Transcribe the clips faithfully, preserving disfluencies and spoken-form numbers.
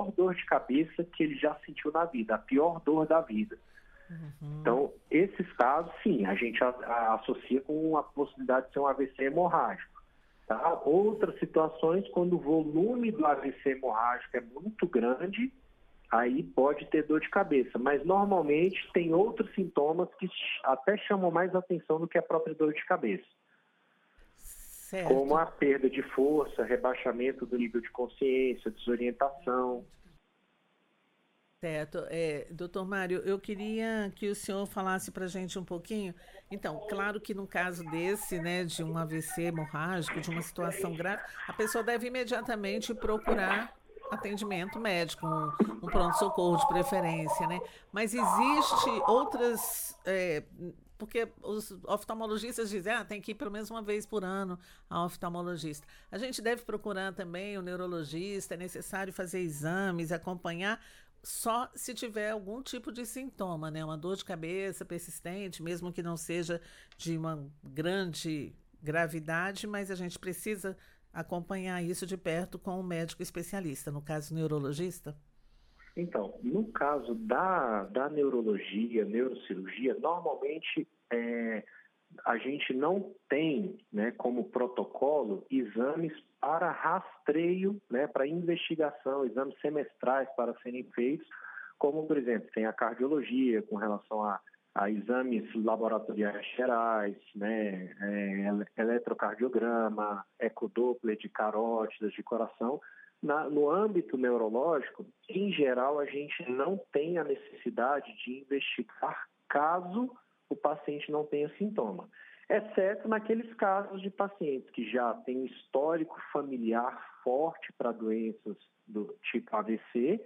pior dor de cabeça que ele já sentiu na vida, a pior dor da vida. Uhum. Então, esses casos, sim, a gente a, a associa com a possibilidade de ser um A V C hemorrágico. Tá? Outras situações, quando o volume do A V C hemorrágico é muito grande, aí pode ter dor de cabeça. Mas, normalmente, tem outros sintomas que até chamam mais atenção do que a própria dor de cabeça. Certo. Como a perda de força, rebaixamento do nível de consciência, desorientação. Certo. É, doutor Mário, eu queria que o senhor falasse para a gente um pouquinho. Então, claro que no caso desse, né, de um A V C hemorrágico, de uma situação grave, a pessoa deve imediatamente procurar atendimento médico, um, um pronto-socorro de preferência, né? Mas existe outras... É, porque os oftalmologistas dizem, ah, tem que ir pelo menos uma vez por ano ao oftalmologista. A gente deve procurar também o neurologista, é necessário fazer exames, acompanhar, só se tiver algum tipo de sintoma, né? Uma dor de cabeça persistente, mesmo que não seja de uma grande gravidade, mas a gente precisa acompanhar isso de perto com um médico especialista, no caso, neurologista? Então, no caso da, da neurologia, neurocirurgia, normalmente é, a gente não tem, né, como protocolo exames para rastreio, né, para investigação, exames semestrais para serem feitos, como, por exemplo, tem a cardiologia com relação a, a exames laboratoriais gerais, né, é, eletrocardiograma, ecodoppler de carótidas, de coração. Na, no âmbito neurológico, em geral, a gente não tem a necessidade de investigar caso o paciente não tenha sintoma, exceto naqueles casos de pacientes que já têm um histórico familiar forte para doenças do tipo A V C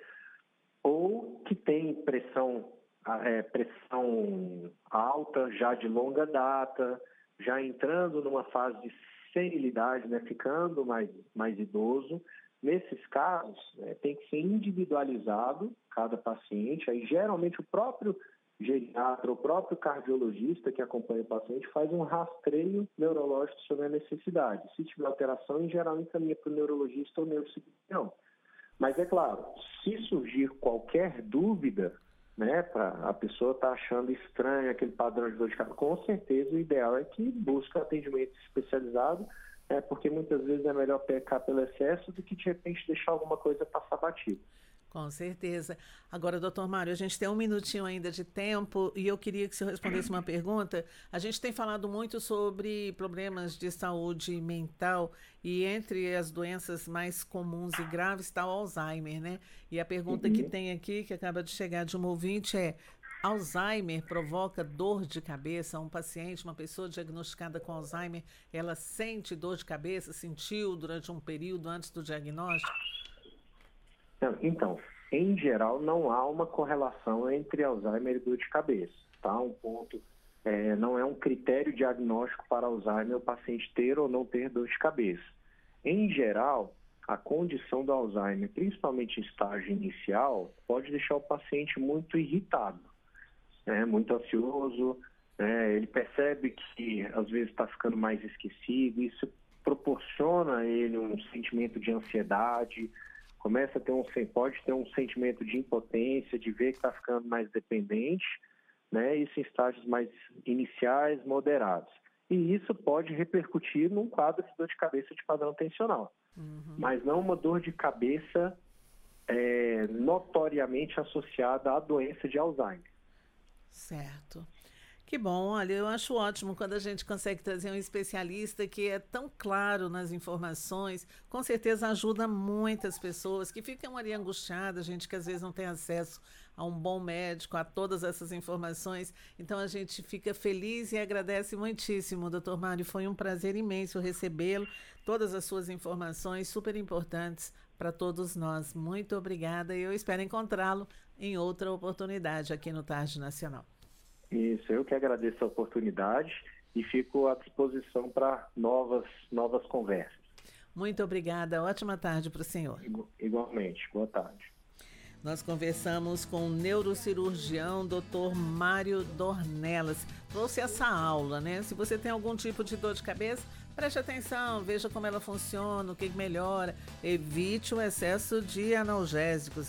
ou que têm pressão, é, pressão alta já de longa data, já entrando numa fase de senilidade, né, ficando mais, mais idoso. Nesses casos, né, tem que ser individualizado cada paciente. Aí, geralmente, o próprio geriatra, o próprio cardiologista que acompanha o paciente faz um rastreio neurológico sobre a necessidade. Se tiver alteração, em geral, encaminha para o neurologista ou neurocirurgião. Mas, é claro, se surgir qualquer dúvida, né, pra, a pessoa está achando estranho aquele padrão de dor de cabeça, com certeza o ideal é que busque atendimento especializado, é porque muitas vezes é melhor pecar pelo excesso do que, de repente, deixar alguma coisa passar batido. Com certeza. Agora, doutor Mário, a gente tem um minutinho ainda de tempo e eu queria que o senhor respondesse uma pergunta. A gente tem falado muito sobre problemas de saúde mental e entre as doenças mais comuns e graves está o Alzheimer, né? E a pergunta uhum. que tem aqui, que acaba de chegar de um ouvinte é: Alzheimer provoca dor de cabeça? Um paciente, uma pessoa diagnosticada com Alzheimer, ela sente dor de cabeça, sentiu durante um período antes do diagnóstico? Então, em geral, não há uma correlação entre Alzheimer e dor de cabeça, tá? Um ponto, é, não é um critério diagnóstico para Alzheimer o paciente ter ou não ter dor de cabeça. Em geral, a condição do Alzheimer, principalmente em estágio inicial, pode deixar o paciente muito irritado, né? Muito ansioso, né? Ele percebe que às vezes está ficando mais esquecido, isso proporciona a ele um sentimento de ansiedade, começa a ter um, pode ter um sentimento de impotência, de ver que está ficando mais dependente, né? Isso em estágios mais iniciais, moderados. E isso pode repercutir num quadro de dor de cabeça de padrão tensional. Uhum. Mas não uma dor de cabeça é, notoriamente associada à doença de Alzheimer. Certo. Que bom, olha, eu acho ótimo quando a gente consegue trazer um especialista que é tão claro nas informações, com certeza ajuda muitas pessoas que ficam ali angustiadas, gente que às vezes não tem acesso a um bom médico, a todas essas informações. Então a gente fica feliz e agradece muitíssimo, doutor Mário, foi um prazer imenso recebê-lo, todas as suas informações super importantes para todos nós. Muito obrigada e eu espero encontrá-lo em outra oportunidade aqui no Tarde Nacional. Isso, eu que agradeço a oportunidade e fico à disposição para novas, novas conversas. Muito obrigada, ótima tarde para o senhor. Igualmente, boa tarde. Nós conversamos com o neurocirurgião doutor Mário Dornelas. Trouxe essa aula, né? Se você tem algum tipo de dor de cabeça, preste atenção, veja como ela funciona, o que melhora. Evite o excesso de analgésicos.